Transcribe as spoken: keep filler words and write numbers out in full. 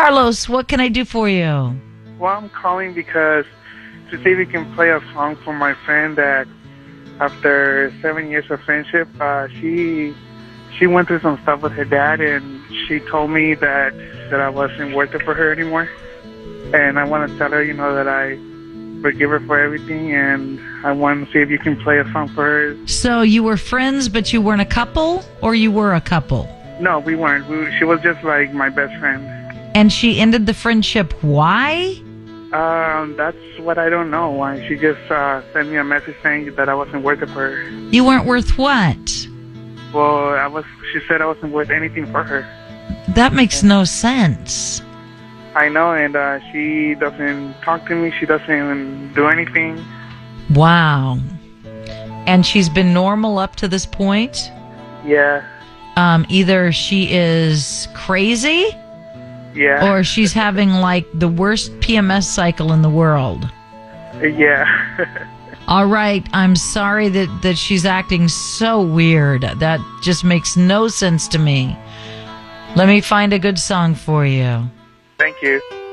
Carlos, what can I do for you? Well, I'm calling because to see if you can play a song for my friend that after seven years of friendship, uh, she she went through some stuff with her dad, and she told me that, that I wasn't worth it for her anymore. And I want to tell her, you know, that I forgive her for everything, and I want to see if you can play a song for her. So you were friends, but you weren't a couple, or you were a couple? No, we weren't. We, she was just like my best friend. And she ended the friendship. Why? Um, that's what I don't know. Why? She just uh, sent me a message saying that I wasn't worth it for her. You weren't worth what? Well, I was. She said I wasn't worth anything for her. That makes no sense. I know, and uh, she doesn't talk to me. She doesn't even do anything. Wow. And she's been normal up to this point? Yeah. Um, either she is crazy, yeah, or she's having like the worst P M S cycle in the world. Yeah. All right, I'm sorry that, that she's acting so weird. That just makes no sense to me. Let me find a good song for you. Thank you.